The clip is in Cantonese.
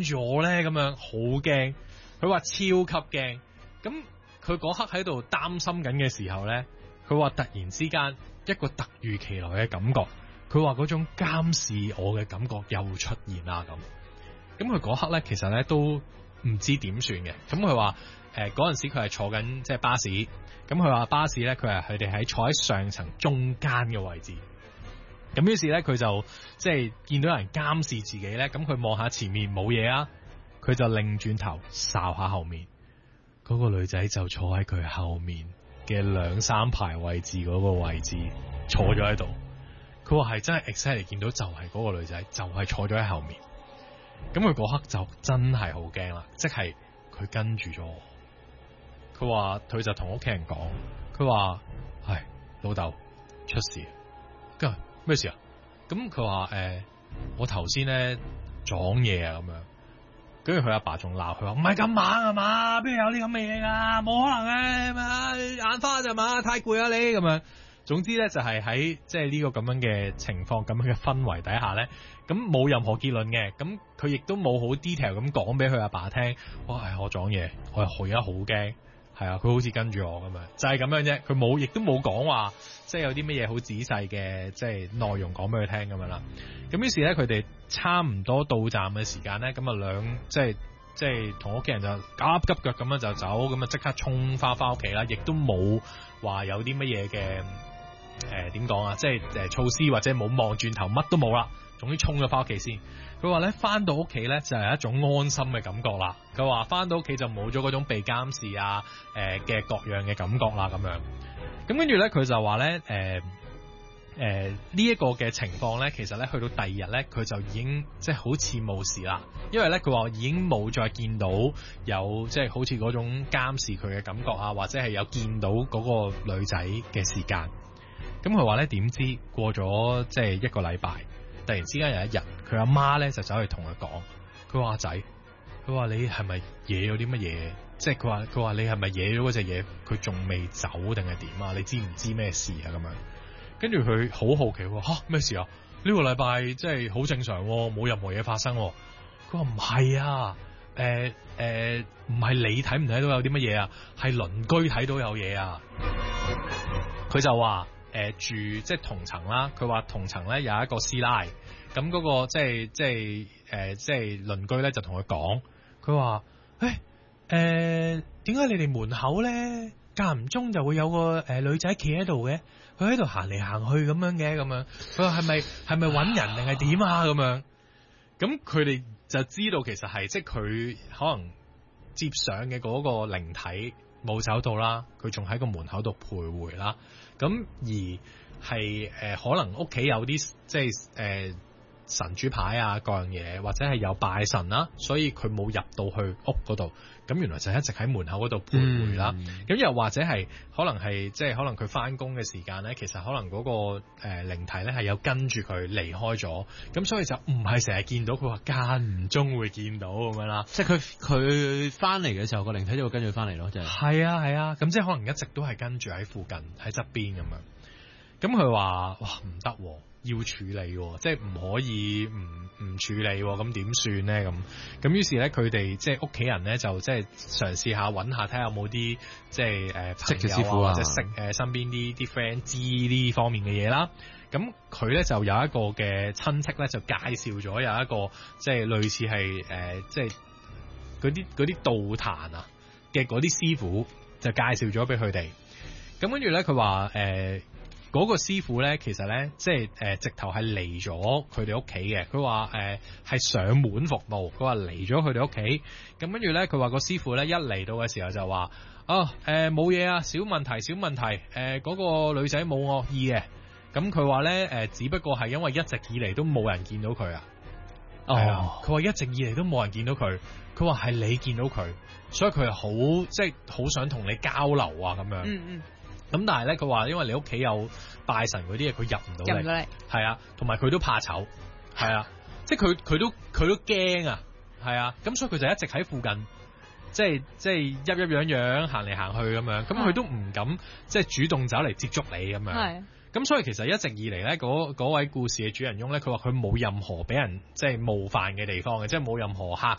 跟住我咧？咁樣好驚，佢話超級驚。咁佢嗰刻喺度擔心緊嘅時候咧，佢話突然之間一個突如其來嘅感覺，佢話嗰種監視我嘅感覺又出現啦咁。咁佢嗰刻咧，其實咧都唔知點算嘅。咁佢話嗰陣時佢係坐緊即係巴士，咁佢話巴士咧，佢哋喺坐喺上層中間嘅位置。咁於是咧，佢就即係見到人監視自己咧，咁佢望下前面冇嘢啊，佢就擰轉頭睄下後面，嗰個女仔就坐喺佢後面嘅2、3排位置嗰個位置坐咗喺度。佢話係真係 exactly 見到就係嗰個女仔，就係坐咗喺後面。咁佢嗰刻就真係好驚啦，即係佢跟住咗我。佢話佢就同屋企人講，佢話唉，老豆出事，跟住咩事啊？咁佢話我頭先咧撞嘢啊咁樣，跟住佢阿爸仲鬧佢話唔係咁猛啊嘛，邊有啲咁嘅嘢噶，冇可能嘅，眼花咋嘛，太攰啊你咁樣。總之咧就係喺即係呢個咁樣嘅情況、咁樣嘅氛圍底下咧，咁冇任何結論嘅，咁佢亦都冇好 detail 咁講俾佢阿爸聽，哇！我撞嘢，我而家好驚，係啊，佢好似跟住我咁樣，就係咁樣啫，佢冇亦都冇講話，即係有啲乜嘢好仔細嘅即係內容講俾佢聽咁樣啦。咁於是咧，佢哋差唔多到站嘅時間咧，咁啊即係同屋企人就急腳咁樣就走，咁啊即刻衝翻屋企啦，亦都冇話有啲乜嘢嘅。點講啊？即係措施或者冇望轉頭，乜都冇啦。總之衝咗翻屋企先。佢話咧翻到屋企咧就係一種安心嘅感覺啦。佢話翻到屋企就冇咗嗰種被監視啊嘅各樣嘅感覺啦咁樣。咁跟住咧佢就話咧呢一個嘅情況咧，其實咧去到第二日咧，佢就已經即係好似冇事啦。因為咧佢話已經冇再見到有即係好似嗰種監視佢嘅感覺啊，或者係有見到嗰個女仔嘅時間。咁佢話咧，點知過咗即係1個禮拜，突然之間有一日，佢阿媽咧就走去同佢講，佢話阿仔，佢話你係咪惹咗啲乜嘢？即係佢話你係咪惹咗嗰隻嘢？佢仲未走定係點啊？你知唔知咩事啊？咁樣，跟住佢好好奇，吓咩事啊？呢個禮拜即係好正常，冇任何嘢發生。佢話唔係啊，唔係你睇唔睇到有啲乜嘢啊？係鄰居睇到有嘢啊。佢就話。住即係同層啦，佢話同層咧有一個師奶，咁嗰個即係鄰居咧就同佢講，佢話點解你哋門口咧間唔中就會有個女仔企喺度嘅，佢喺度行嚟行去咁樣嘅咁樣，佢話係咪搵人定係點啊咁樣？咁佢哋就知道其實係即係佢可能接上嘅嗰個靈體。冇走到啦，佢仲喺個門口度徘徊啦。咁而係可能屋企有啲即係神主牌啊各樣嘢，或者係有拜神啦，所以佢冇入到去屋嗰度。咁原來就一直喺門口嗰度徘徊啦。咁又或者係可能係即係可能佢翻工嘅時間咧，其實可能嗰個靈體咧係有跟住佢離開咗。咁所以就唔係成日見到，佢話間唔中會見到咁樣啦。 即係佢翻嚟嘅時候，個靈體就會跟住翻嚟咯，就係。 係啊，咁即係可能一直都係跟住喺附近喺側邊咁樣。咁佢話哇唔得，要處理，即係唔可以唔處理，咁點算咧？咁於是咧，佢哋即係屋企人咧就即係嘗試下揾下睇下有冇啲即係識嘅師傅或者識身邊啲 friend 知呢方面嘅嘢啦。咁佢咧就有一個嘅親戚咧就介紹咗有一個即係類似係即係嗰啲道壇啊嘅嗰啲師傅就介紹咗俾佢哋。咁跟住咧佢話嗰個師傅咧，其實咧，即係直頭係嚟咗佢哋屋企嘅。佢話係上門服務。佢話嚟咗佢哋屋企。咁跟住咧，佢話個師傅咧一嚟到嘅時候就話：冇嘢啊，小問題。嗰個女仔冇惡意嘅。咁佢話咧只不過係因為一直以嚟都冇人見到佢啊。佢話一直以嚟都冇人見到佢。佢話係你見到佢，所以佢係好即係好想同你交流啊咁樣。咁但係咧，佢話因為你屋企有拜神嗰啲嘢，佢入唔到嚟，係啊，同埋佢都怕醜，係啊，即係佢都驚啊，係啊，咁所以佢就一直喺附近，即係樣行嚟行去咁樣，咁佢都唔敢即係主動走嚟接觸你咁樣，咁所以其實一直以嚟咧，嗰位故事嘅主人翁咧，佢話佢冇任何俾人即係冒犯嘅地方嘅，即係冇任何嚇